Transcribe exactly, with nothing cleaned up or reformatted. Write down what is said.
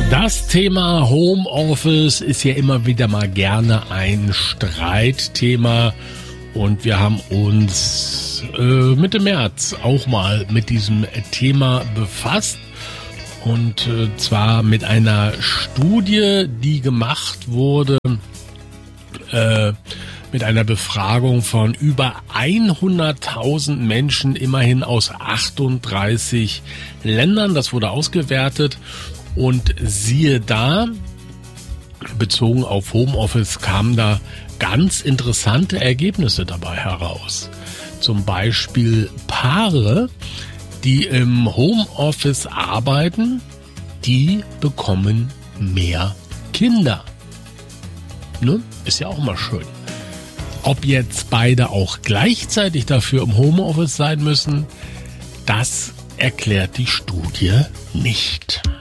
Das Thema Homeoffice ist ja immer wieder mal gerne ein Streitthema und wir haben uns äh, Mitte März auch mal mit diesem Thema befasst und äh, zwar mit einer Studie, die gemacht wurde äh, mit einer Befragung von über hunderttausend Menschen, immerhin aus achtunddreißig Ländern. Das wurde ausgewertet. Und siehe da, bezogen auf Homeoffice kamen da ganz interessante Ergebnisse dabei heraus. Zum Beispiel Paare, die im Homeoffice arbeiten, die bekommen mehr Kinder. Ne? Ist ja auch mal schön. Ob jetzt beide auch gleichzeitig dafür im Homeoffice sein müssen, das erklärt die Studie nicht.